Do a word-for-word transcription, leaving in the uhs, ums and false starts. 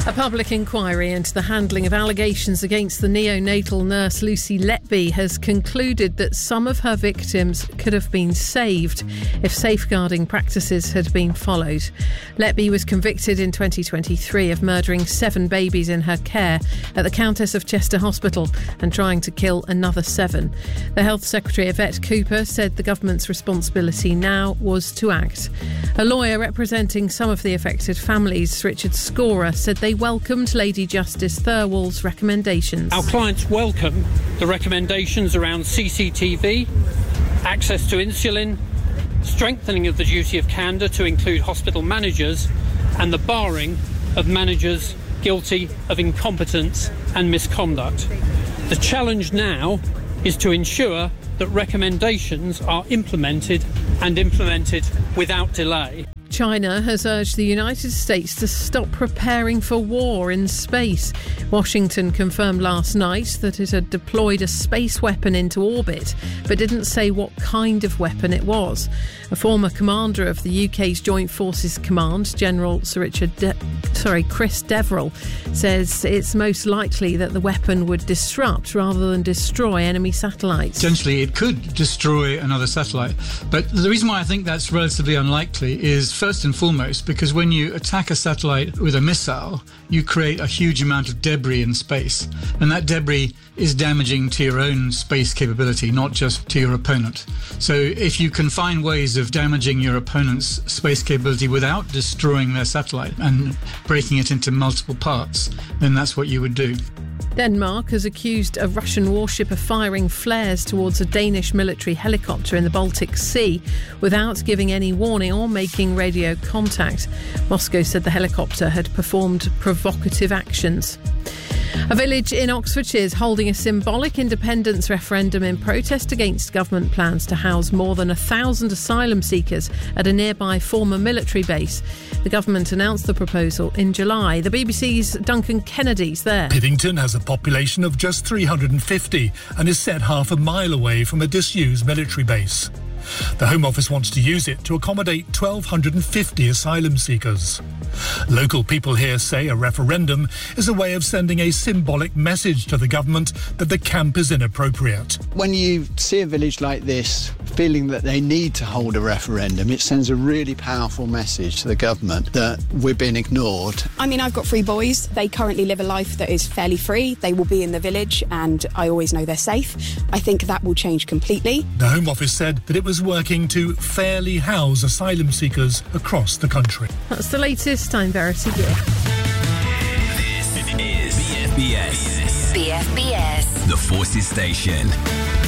A public inquiry into the handling of allegations against the neonatal nurse Lucy Letby has concluded that some of her victims could have been saved if safeguarding practices had been followed. Letby was convicted in twenty twenty-three of murdering seven babies in her care at the Countess of Chester Hospital and trying to kill another seven. The Health Secretary, Yvette Cooper, said the government's responsibility now was to act. A lawyer representing some of the affected families, Richard Scorer, said they welcomed Lady Justice Thirlwall's recommendations. Our clients welcome the recommendations around C C T V, access to insulin, strengthening of the duty of candour to include hospital managers, and the barring of managers guilty of incompetence and misconduct. The challenge now is to ensure that recommendations are implemented and implemented without delay. China has urged the United States to stop preparing for war in space. Washington confirmed last night that it had deployed a space weapon into orbit, but didn't say what kind of weapon it was. A former commander of the U K's Joint Forces Command, General Sir Richard De- sorry, Chris Deverill, says it's most likely that the weapon would disrupt rather than destroy enemy satellites. Essentially, it could destroy another satellite. But the reason why I think that's relatively unlikely is, first and foremost, because when you attack a satellite with a missile, you create a huge amount of debris in space. And that debris is damaging to your own space capability, not just to your opponent. So if you can find ways of damaging your opponent's space capability without destroying their satellite and breaking it into multiple parts, then that's what you would do. Denmark has accused a Russian warship of firing flares towards a Danish military helicopter in the Baltic Sea without giving any warning or making radio contact. Moscow said the helicopter had performed provocative actions. A village in Oxfordshire is holding a symbolic independence referendum in protest against government plans to house more than a thousand asylum seekers at a nearby former military base. The government announced the proposal in July. The B B C's Duncan Kennedy's there. Pivington has a population of just three hundred fifty and is set half a mile away from a disused military base. The Home Office wants to use it to accommodate one thousand two hundred fifty asylum seekers. Local people here say a referendum is a way of sending a symbolic message to the government that the camp is inappropriate. When you see a village like this feeling that they need to hold a referendum, it sends a really powerful message to the government that we're being ignored. I mean, I've got three boys. They currently live a life that is fairly free. They will be in the village and I always know they're safe. I think that will change completely. The Home Office said that it was working to fairly house asylum seekers across the country. That's the latest. I'm Verity Gill. This is B F B S. B F B S. The Forces Station.